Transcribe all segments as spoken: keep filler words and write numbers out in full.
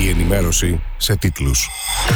Η ενημέρωση σε τίτλους.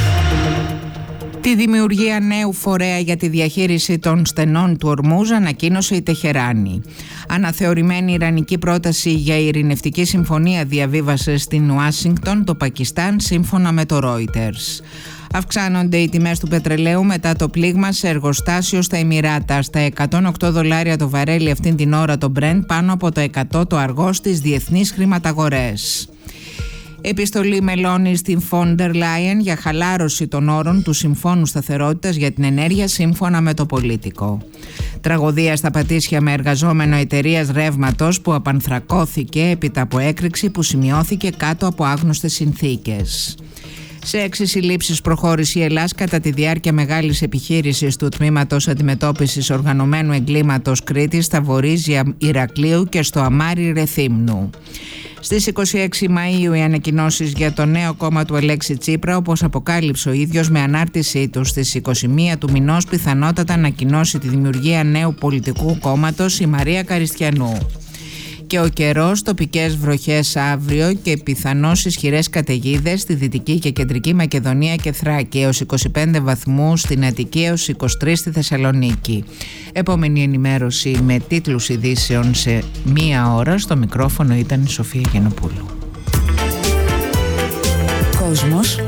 Τη δημιουργία νέου φορέα για τη διαχείριση των στενών του Ορμούζ ανακοίνωσε η Τεχεράνη. Αναθεωρημένη ιρανική πρόταση για ειρηνευτική συμφωνία διαβίβασε στην Ουάσιγκτον το Πακιστάν, σύμφωνα με το Reuters. Αυξάνονται οι τιμές του πετρελαίου μετά το πλήγμα σε εργοστάσιο στα Εμιράτα. Στα εκατόν οκτώ δολάρια το βαρέλι αυτήν την ώρα το Brent, πάνω από το εκατό το αργό στις διεθνείς χρηματαγορές. Επιστολή Μελώνη στην Φόντερ Λάιεν για χαλάρωση των όρων του Συμφώνου Σταθερότητας για την Ενέργεια, σύμφωνα με το Πολίτικο. Τραγωδία στα Πατήσια με εργαζόμενο εταιρείας ρεύματος που απανθρακώθηκε έπειτα από έκρηξη που σημειώθηκε κάτω από άγνωστες συνθήκες. Σε έξι συλλήψεις προχώρησε η Ελλάς κατά τη διάρκεια μεγάλης επιχείρησης του Τμήματος Αντιμετώπισης Οργανωμένου Εγκλήματος Κρήτης στα Βορίζια Ηρακλείου και στο Αμάρι Ρεθύμνου. Στις είκοσι έξι Μαΐου οι ανακοινώσεις για το νέο κόμμα του Αλέξη Τσίπρα, όπως αποκάλυψε ο ίδιος με ανάρτησή του στις είκοσι μία του μηνός, πιθανότατα ανακοινώσει τη δημιουργία νέου πολιτικού κόμματος η Μαρία Καριστιανού. Και ο καιρός, τοπικές βροχές αύριο και πιθανώς ισχυρές καταιγίδες στη Δυτική και Κεντρική Μακεδονία και Θράκη, έως είκοσι πέντε βαθμούς στην Αττική, έως είκοσι τρεις στη Θεσσαλονίκη. Επόμενη ενημέρωση με τίτλους ειδήσεων σε μία ώρα. Στο μικρόφωνο ήταν η Σοφία Γενοπούλου. Κόσμος